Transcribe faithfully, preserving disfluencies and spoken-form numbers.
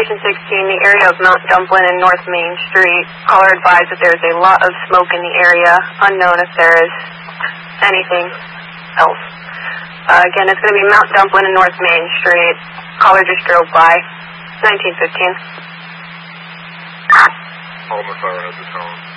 Station sixteen, the area of Mount Dumplin and North Main Street. Caller advised that there is a lot of smoke in the area, unknown if there is anything else. Uh, again, it's going to be Mount Dumplin and North Main Street. Caller just drove by. nineteen fifteen. All my fire has the tone.